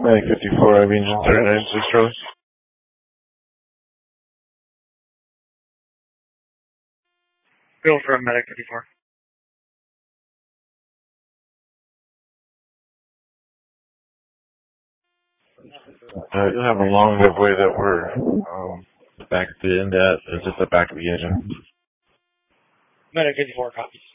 Medic 54, IB engine 396, Charlie. Bill from Medic 54. You'll have a long liveway that we're back at the end at. It's just the back of the engine. Medic 54 copies.